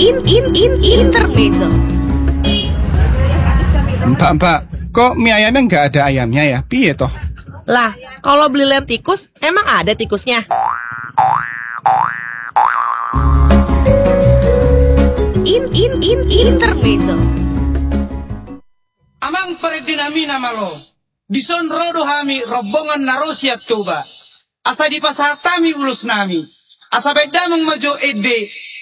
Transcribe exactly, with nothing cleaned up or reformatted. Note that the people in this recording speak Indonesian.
in in in intermezzo. Mbak, mbak, kok mie ayamnya nggak ada ayamnya ya? Piye toh? Lah, kalau beli lem tikus, emang ada tikusnya? In in in intermezzo. Amang paredinamina malo. Dison rodo hami rombongan narosiat toba. Asa di pasar tami ulus nami. Asa bedamang majo ede